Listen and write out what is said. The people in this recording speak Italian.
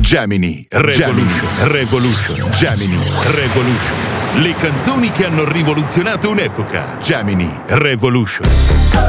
Gemini Revolution. Gemini Revolution. Le canzoni che hanno rivoluzionato un'epoca. Gemini Revolution.